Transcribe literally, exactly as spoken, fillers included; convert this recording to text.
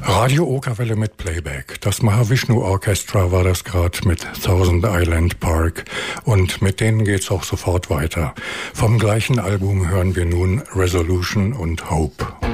Radio Okerwelle mit Playback. Das Mahavishnu Orchestra war das gerade mit Thousand Island Park und mit denen geht's auch sofort weiter. Vom gleichen Album hören wir nun Resolution und Hope.